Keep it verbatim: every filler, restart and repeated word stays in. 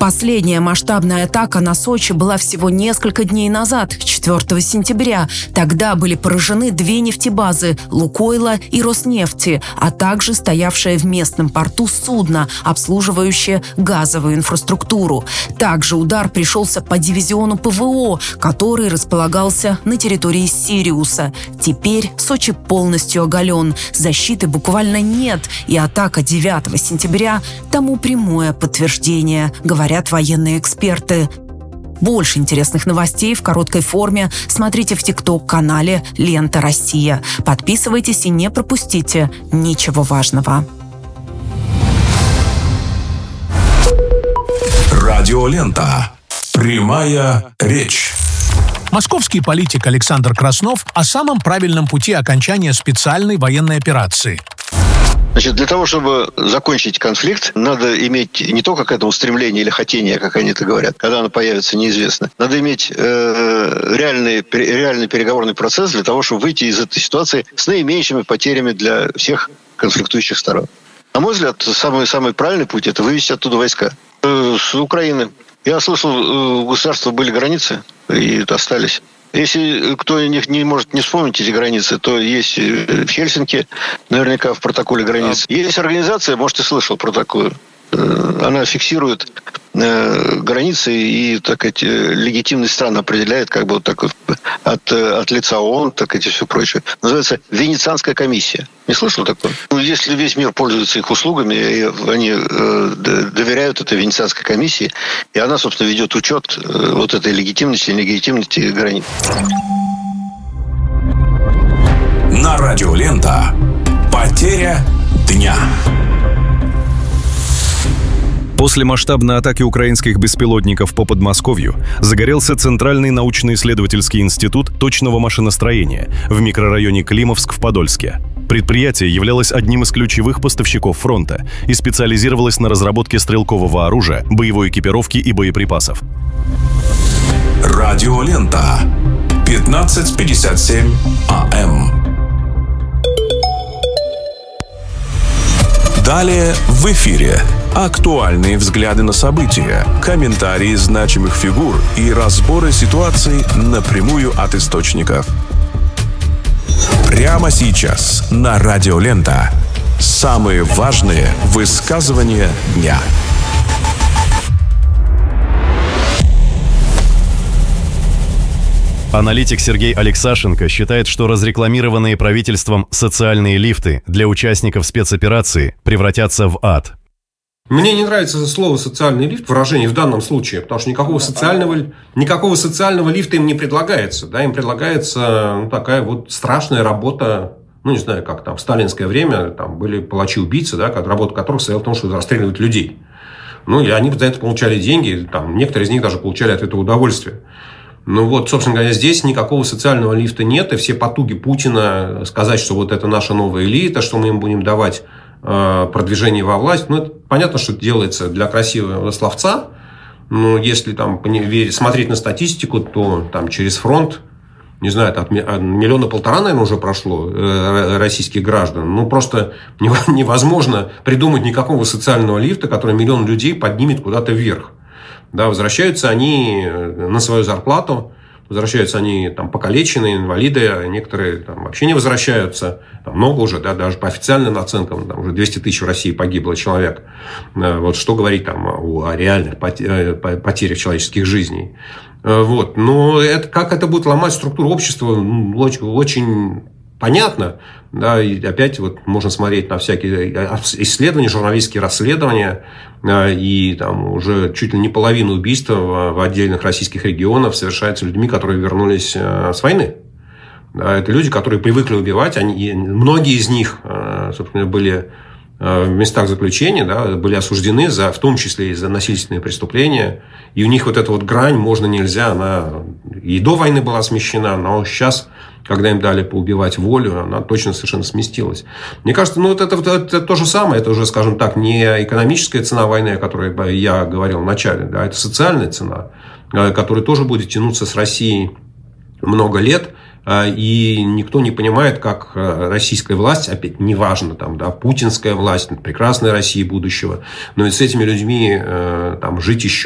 Последняя масштабная атака на Сочи была всего несколько дней назад, четвёртого сентября. Тогда были поражены две нефтебазы – «Лукойла» и «Роснефти», а также стоявшее в местном порту судно, обслуживающее газовую инфраструктуру. Также удар пришелся по дивизиону ПВО, который располагался на территории Сириуса. Теперь Сочи полностью оголен, защиты буквально нет, и атака девятого сентября тому прямое подтверждение, говорят военные эксперты. Больше интересных новостей в короткой форме смотрите в ТикТок-канале «Лента Россия». Подписывайтесь и не пропустите ничего важного. Радиолента. Прямая речь. Московский политик Александр Краснов о самом правильном пути окончания специальной военной операции. Значит, для того, чтобы закончить конфликт, надо иметь не только к этому стремление или хотение, как они это говорят, когда оно появится, неизвестно. Надо иметь э, реальный, реальный переговорный процесс для того, чтобы выйти из этой ситуации с наименьшими потерями для всех конфликтующих сторон. На мой взгляд, самый, самый правильный путь – это вывести оттуда войска. Э, с Украины. Я слышал, у государства были границы, и остались. Если кто не, не может не вспомнить эти границы, то есть в Хельсинки, наверняка в протоколе границ. Есть организация, может, ты слышал про такую. Она фиксирует границы и, так сказать, легитимность стран определяет, как бы вот так вот от, от лица ООН, так сказать, и все прочее. Называется Венецианская комиссия. Не слышал такое? Ну, если весь мир пользуется их услугами, и они доверяют этой Венецианской комиссии, и она, собственно, ведет учет вот этой легитимности и нелегитимности границ. На Радиолента. Потеря дня. После масштабной атаки украинских беспилотников по Подмосковью загорелся Центральный научно-исследовательский институт точного машиностроения в микрорайоне Климовск в Подольске. Предприятие являлось одним из ключевых поставщиков фронта и специализировалось на разработке стрелкового оружия, боевой экипировки и боеприпасов. Радиолента. пятнадцать пятьдесят семь АМ. Далее в эфире. Актуальные взгляды на события, комментарии значимых фигур и разборы ситуаций напрямую от источников. Прямо сейчас на Радиолента. Самые важные высказывания дня. Аналитик Сергей Алексашенко считает, что разрекламированные правительством социальные лифты для участников спецоперации превратятся в ад. Мне не нравится слово «социальный лифт», выражение в данном случае, потому что никакого социального, никакого социального лифта им не предлагается. Да, им предлагается ну, такая вот страшная работа, ну, не знаю, как там в сталинское время там были палачи-убийцы, да, работа которых состояла в том, чтобы расстреливать людей. Ну, и они за это получали деньги, там, некоторые из них даже получали от этого удовольствие. Ну вот, собственно говоря, здесь никакого социального лифта нет, и все потуги Путина сказать, что вот это наша новая элита, что мы им будем давать э, продвижение во власть, ну, это понятно, что это делается для красивого словца, но если там смотреть на статистику, то там через фронт, не знаю, от миллиона полтора, наверное, уже прошло э, российских граждан, ну, просто невозможно придумать никакого социального лифта, который миллион людей поднимет куда-то вверх. Да, возвращаются они на свою зарплату, возвращаются они там, покалеченные, инвалиды, некоторые там, вообще не возвращаются. Там, много уже, да, даже по официальным оценкам, там, уже двести тысяч в России погибло человек. Вот, что говорить там, о, о реальных потерях человеческих жизней. Вот. Но это, как это будет ломать структуру общества, очень, очень понятно. Да, и опять вот можно смотреть на всякие исследования, журналистские расследования, и там уже чуть ли не половина убийств в отдельных российских регионах совершается людьми, которые вернулись с войны. Да, это люди, которые привыкли убивать, они, многие из них, собственно, были в местах заключения, да, были осуждены, за, в том числе и за насильственные преступления. И у них вот эта вот грань можно, нельзя, она и до войны была смещена, но сейчас, когда им дали поубивать волю, она точно совершенно сместилась. Мне кажется, ну, вот это, это, это то же самое, это уже, скажем так, не экономическая цена войны, о которой я говорил в начале, да, это социальная цена, которая тоже будет тянуться с Россией много лет. И никто не понимает, как российская власть, опять неважно, там, да, путинская власть, прекрасная Россия будущего, но и с этими людьми там, жить еще